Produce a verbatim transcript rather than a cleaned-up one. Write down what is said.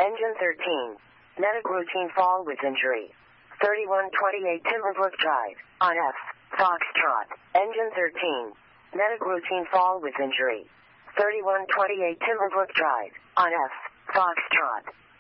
Engine thirteen. Medic routine fall with injury. thirty-one twenty-eight Timberwood Drive, on F. Foxtrot. Engine thirteen. Medic routine fall with injury. thirty-one twenty-eight Timberwood Drive, on F. Foxtrot.